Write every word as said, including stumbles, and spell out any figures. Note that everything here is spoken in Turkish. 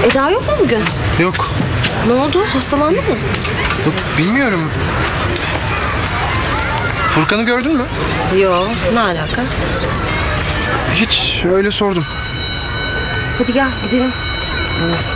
Eda yok mu bugün? Yok. Ne oldu? Hastalandı mı? Yok bilmiyorum. Furkan'ı gördün mü? Yok. Ne alaka? Hiç öyle sordum. Hadi gel gidelim.